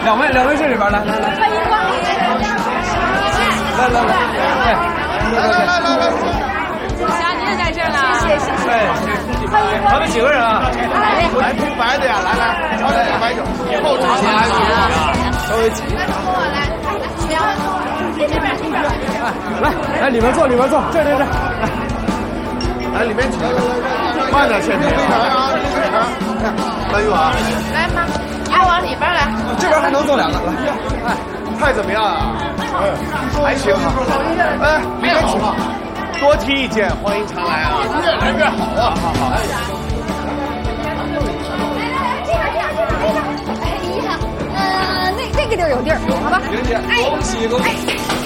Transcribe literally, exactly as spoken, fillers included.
两位，两位这里边来来来， 欢迎光临， 来来来，哎，来来来来来， 霞您也在这儿呢，谢谢谢谢， 哎， 欢迎光临， 他们几个人啊？ 来来铺白的呀，来来，挑来点白酒，后茶来稍微挤。 来跟我来，这边这边， 来来，里面坐，里面坐，这这这， 来里面请，慢点，先生啊，来玉华， 来妈，你还往里边来， 这边还能坐两个，来， 哎，菜怎么样啊？嗯，还行啊。哎，里面请，多提意见，欢迎常来啊，越来越好啊，好好。 哎呀，呃，那那个地儿有地儿，好吧？ 玲姐，恭喜恭喜！